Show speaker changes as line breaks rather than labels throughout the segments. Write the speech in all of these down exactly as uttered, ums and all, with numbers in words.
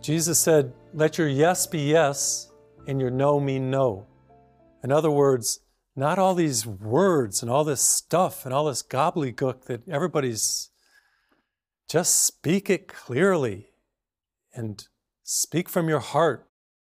Jesus said, let your yes be yes and your no mean no. In other words, not all these words and all this stuff and all this gobbledygook that everybody's, just speak it clearly and speak from your heart.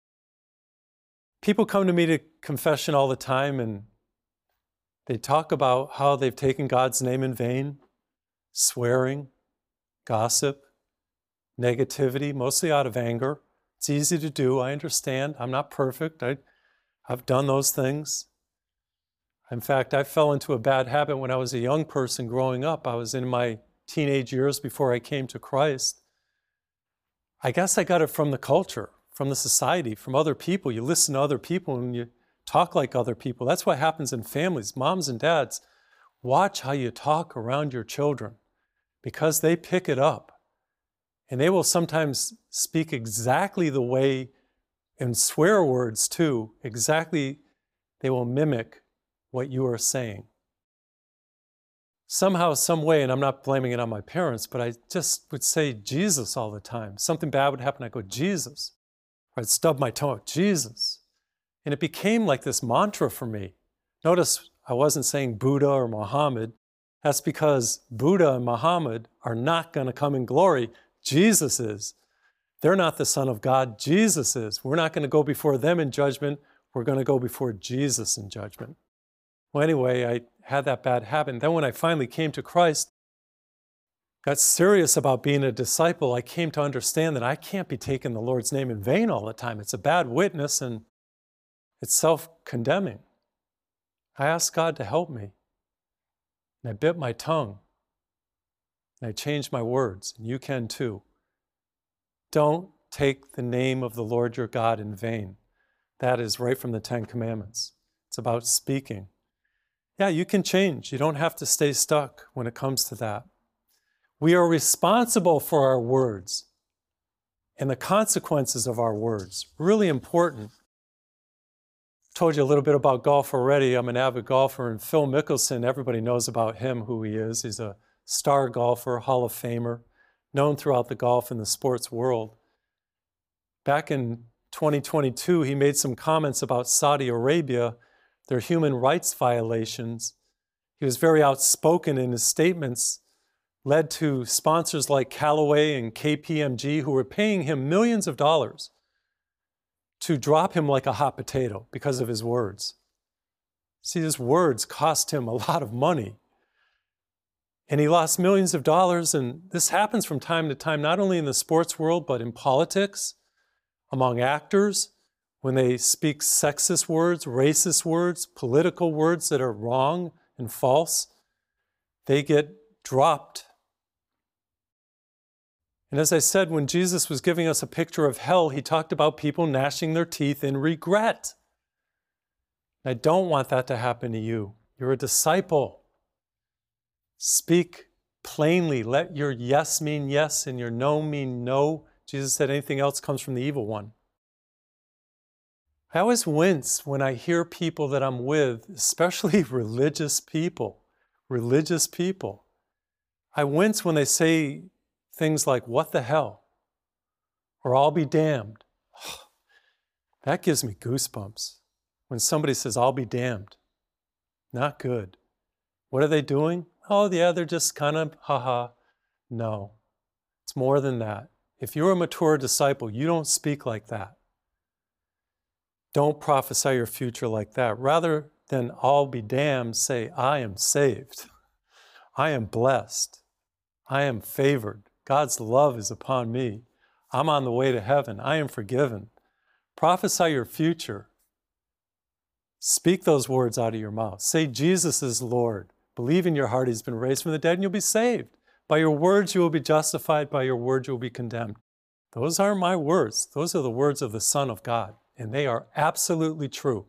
People come to me to confession all the time and they talk about how they've taken God's name in vain, swearing, gossip, negativity, mostly out of anger. It's easy to do, I understand. I'm not perfect. I, I've done those things. In fact, I fell into a bad habit when I was a young person growing up. I was in my teenage years before I came to Christ. I guess I got it from the culture, from the society, from other people. You listen to other people and you talk like other people. That's what happens in families. Moms and dads, watch how you talk around your children because they pick it up. And they will sometimes speak exactly the way, and swear words too, exactly, they will mimic what you are saying. Somehow, some way, and I'm not blaming it on my parents, but I just would say Jesus all the time. Something bad would happen, I'd go, Jesus. Or I'd stub my toe, Jesus. And it became like this mantra for me. Notice I wasn't saying Buddha or Muhammad. That's because Buddha and Muhammad are not going to come in glory. Jesus is. They're not the Son of God. Jesus is. We're not going to go before them in judgment. We're going to go before Jesus in judgment. Well, anyway, I had that bad habit. And then when I finally came to Christ, got serious about being a disciple, I came to understand that I can't be taking the Lord's name in vain all the time. It's a bad witness and it's self-condemning. I asked God to help me. And I bit my tongue. And I changed my words, and you can too. Don't take the name of the Lord your God in vain. That is right from the Ten Commandments. It's about speaking. Yeah, you can change. You don't have to stay stuck when it comes to that. We are responsible for our words and the consequences of our words. Really important. I told you a little bit about golf already. I'm an avid golfer, and Phil Mickelson, everybody knows about him, who he is. He's a star golfer, Hall of Famer, known throughout the golf and the sports world. Back in twenty twenty-two, he made some comments about Saudi Arabia, their human rights violations. He was very outspoken in his statements, led to sponsors like Callaway and K P M G who were paying him millions of dollars to drop him like a hot potato because of his words. See, his words cost him a lot of money. And he lost millions of dollars, and this happens from time to time, not only in the sports world, but in politics, among actors, when they speak sexist words, racist words, political words that are wrong and false, they get dropped. And as I said, when Jesus was giving us a picture of hell, he talked about people gnashing their teeth in regret. I don't want that to happen to you. You're a disciple. Speak plainly. Let your yes mean yes and your no mean no. Jesus said anything else comes from the evil one. I always wince when I hear people that I'm with, especially religious people, religious people. I wince when they say things like, what the hell? Or I'll be damned. That gives me goosebumps. When somebody says, I'll be damned. Not good. What are they doing? Oh, yeah, they're just kind of, haha. No, it's more than that. If you're a mature disciple, you don't speak like that. Don't prophesy your future like that. Rather than I'll be damned, say, I am saved. I am blessed. I am favored. God's love is upon me. I'm on the way to heaven. I am forgiven. Prophesy your future. Speak those words out of your mouth. Say Jesus is Lord. Believe in your heart he's been raised from the dead and you'll be saved. By your words you will be justified. By your words you will be condemned. Those aren't my words. Those are the words of the Son of God. And they are absolutely true.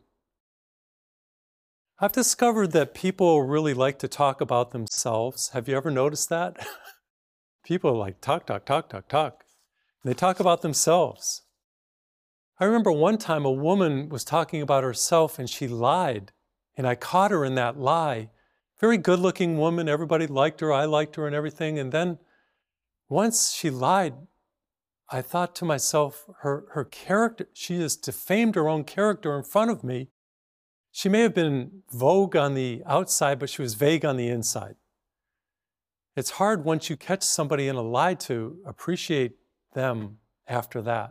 I've discovered that people really like to talk about themselves. Have you ever noticed that? People are like, talk, talk, talk, talk, talk. And they talk about themselves. I remember one time a woman was talking about herself and she lied. And I caught her in that lie. Very good-looking woman. Everybody liked her. I liked her and everything. And then once she lied, I thought to myself, her, her character, she has defamed her own character in front of me. She may have been vogue on the outside, but she was vague on the inside. It's hard once you catch somebody in a lie to appreciate them after that.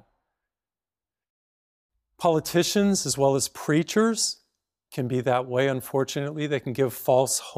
Politicians as well as preachers can be that way, unfortunately. They can give false hope.